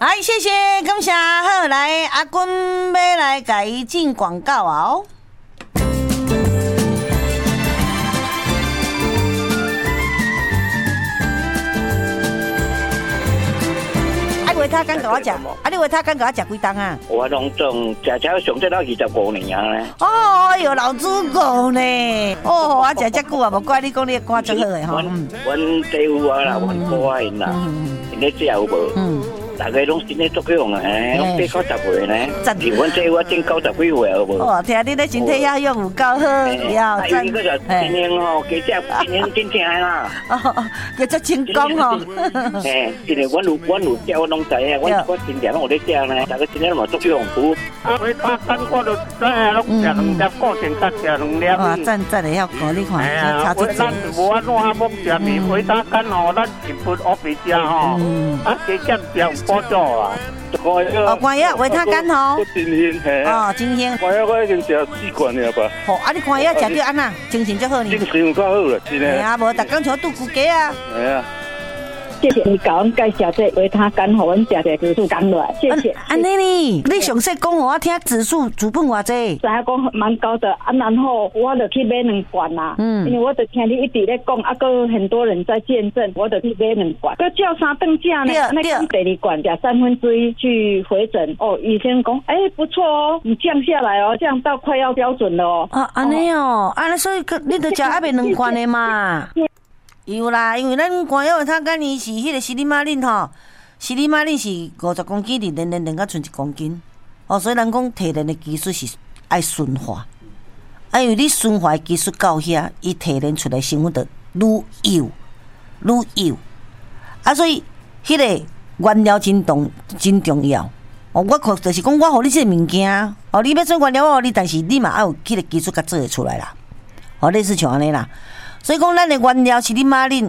哎，谢谢，感谢。好，来阿君要来给伊进广告啊哦。维他干给我食，你维他干给我食几档啊？ 我拢种食上这到25年啊咧。 哦，哎呦，老祖公呢？哦，我食遮久啊，无怪你讲你肝足好诶吼。 阮弟妇啊啦，阮哥啊因啦，因咧食有无？大家拢身体作用啊，拢8到10岁呢。比阮弟妇正90几岁有无？ 哦，听你咧身体要用有够好，了。 真个就今年吼，加食今年真正啦。 哦，叫做成功吼。 今年阮有食，我拢知影，我真正拢有咧食呢，大家真正嘛作用有。 维他干我都知影，拢食2粒，固定较食2粒。 哇，赞的要鼓励看，差出咱无安怎要食面，维他干吼，咱一份乌皮食吼，啊加减食补助啊。 哦，关药维他干吼。 真鲜嘿。 哦，真鲜。 关药我已经食4罐了吧。 好，啊你关药食着安那，精神就好呢。 精神有够好了，真诶。 系啊，无逐工像拄骨鸡啊。 系啊。 谢谢你甲阮介绍这维他干，互阮食者指数降落来，谢谢。 安尼呢？你详细讲互我听，指数主本偌济？ 知影讲蛮高的啊，然后我就去买2罐啦。因为我就听你一直咧讲，啊，个很多人在见证，我就去买2罐。个叫3顿价呢？那个第2罐食1/3去回诊哦，医生讲，不错哦，你降下来哦，降到快要标准了哦。 啊，安尼哦，啊，所以你就食还袂2罐的嘛？有啦，因为咱肝药他讲伊是迄个西里马林吼，西里马林是50公斤，伫练到剩1公斤，哦，所以咱讲提炼的技术是爱顺化，因为你顺化的技术到遐，伊提炼出来成分就愈幼，啊，所以迄个原料真重要。哦，我看就是讲，我互你这个物件，哦，你要做原料我互你，但是你嘛要有迄个技术甲做会出来啦，哦，类似像安尼啦。所以讲，咱的原料是马林，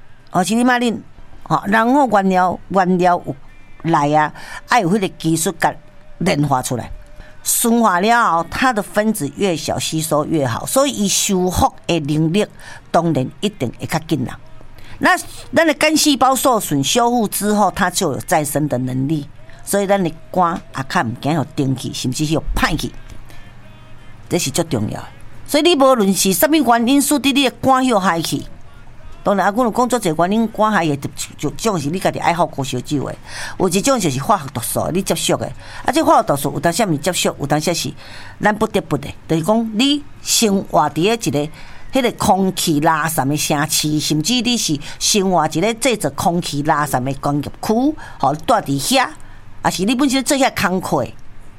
然后原料有来啊，爱有迄个技术甲炼化出来，顺化了后，它的分子越小，吸收越好，所以伊修复的能力当然一定会较紧啦。那咱的肝细胞受损修复之后，它就有再生的能力，所以咱的肝也较唔惊有顶去，甚至是有歹去，这是最重要的。所以你无论是什么原因，使得你的肝有害去，当然啊，我有讲做一个原因，肝害的就种是你家己爱喝高烧酒的，有一种就是化学毒素，你接触的，啊，这化学毒素有当时毋接触，有当时是咱不得不的，就是讲你生活伫一个迄个空气垃圾的城市，甚至你是生活一个制造空气垃圾的工业区，吼，住伫遐，啊是你本身做遐工课，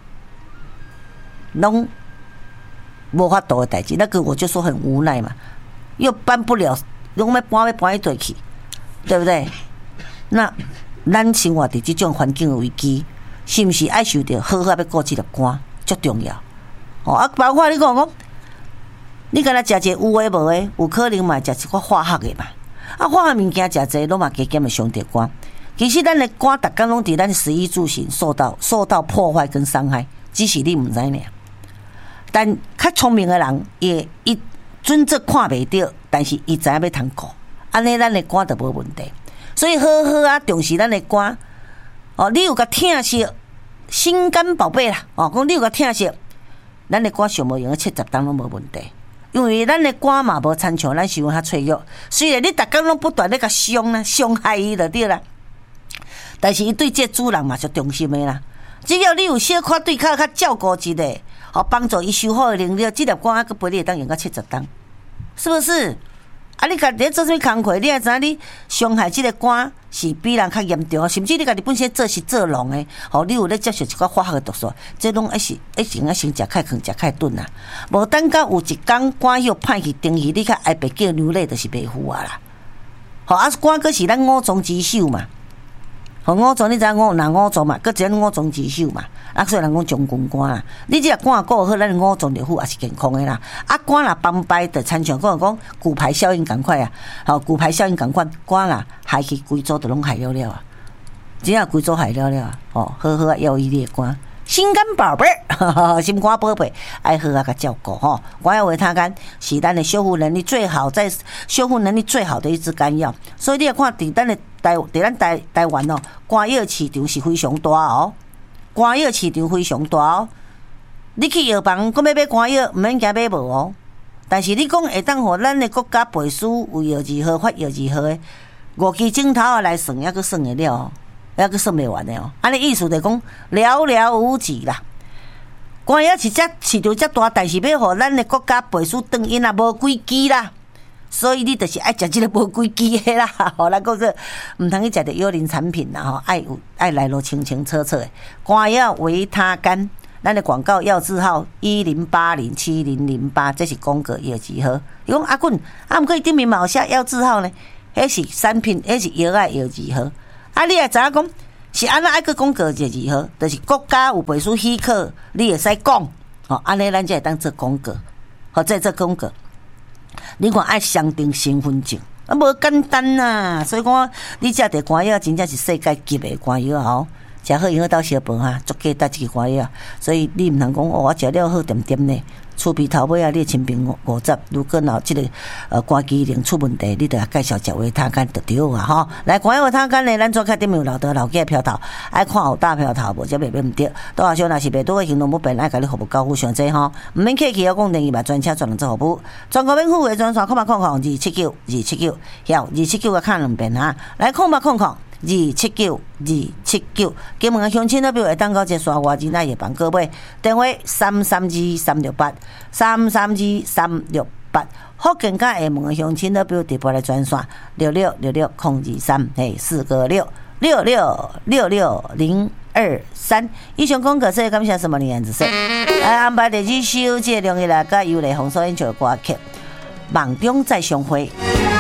拢无法度的代志，那个我就说很无奈嘛，又搬不了，拢要搬一堆去，对不对？那咱生活伫这种环境的危机，是不是爱受到好好要顾这个肝，足重要。哦啊，包括你讲，你敢若食一个有诶无诶，有可能嘛食一个化学的嘛。啊，化学物件食侪拢嘛加减会伤着肝。其实咱的肝逐工拢伫咱食衣住行受到破坏跟伤害，只是你毋知呢。但较聪明的人，伊准则看袂到，但是伊知影要通顾，安尼咱的肝就无问题。所以好好啊，重视咱的肝。哦，你有甲疼惜心肝宝贝啦，哦，讲你有甲疼惜，咱的肝上无用70当拢无问题。因为咱的肝嘛无亲像咱想较脆弱，虽然你逐工拢不断咧甲伤害伊就对啦，但是伊对这主人嘛是忠心的啦。只要你有小可对较照顾一下。好，帮助伊修复的能力，这粒肝还佫陪你会当用到70当，是不是？啊，你家己做什么工课，你也知影你伤害这个肝是比人较严重，甚至你家己本身做农的，好，你有咧接受一寡化学的毒素，这拢一定先食开坑，食开炖啦。无等到有一天肝药歹去定义，你较爱白叫牛泪就是袂赴啊啦。好，啊，肝佫是咱五脏之首嘛。好，五脏你知影五脏嘛，佫一五脏之首嘛，啊，所以人讲将军肝啦。你这个肝顾好，咱五脏就好，也是健康的啦。啊，肝啦崩败的参像讲骨牌效应赶快啊，好，骨牌效应赶快，肝啦害去规组都拢害了啊，只要规组害了啊，哦，好好啊，要伊你的肝， 心肝宝贝儿，心肝宝贝，爱好啊个照顾吼。广药维他肝是咱的修复能力最好，在修复能力最好的一支肝药，所以你要看伫咱的台湾哦，肝药市场是非常大哦，肝药市场非常大哦。你去药房，讲要买肝药，毋免惊买无哦。但是你讲会当互咱的国家背书有药字号、发药字号的5支镜头啊来算，还佫算会了哦。还佫算袂完的哦，安尼意思就讲寥寥无几啦。肝药是市场遮大，但是要互咱的国家背书长，因也无几支啦。所以你就是爱食即个无几支的啦，吼，咱讲说毋通去食着幽灵产品啦，吼，爱来路清清楚楚的。肝药维他肝，咱的广告药字号10807008，这是广告药字号。伊讲阿滚，毋过伊顶面嘛有写药字号呢，迄是产品，迄是药的药字号。啊，你也知影讲是安怎爱去广告这字号，就是国家有背书许可，你会使讲，吼，安尼咱才会当做广告，或者做广告。你看爱相定身份证，啊，无简单呐。所以讲，你食着肝药，真正是世界级的肝药吼。食好用好到小饭哈，足价值这个肝药，所以你毋通讲哦，我食了好点点呢。厝边头尾啊，你清平50，如果若即个肝机能出问题，你著介绍食维他肝就对啊吼。来，肝维他肝呢，咱做开顶面有老爸老囝票头，爱看有大票头无，则袂唔对。倒下少若是袂倒个行动不便，爱甲你服务交付上济吼，毋免客气哦，讲电话专车专人做服务，全国免付费专线，279，晓279个看2遍哈。来，279，金门乡亲那边会当到这刷外钱那也帮各位电话332-368，福建甲厦门的乡亲那边直播来专线6666-023，嘿，4个666660223。以上广告说感谢什么年子说，来安排第2首这个容易来甲由来红所演唱的歌曲《梦中再相会》。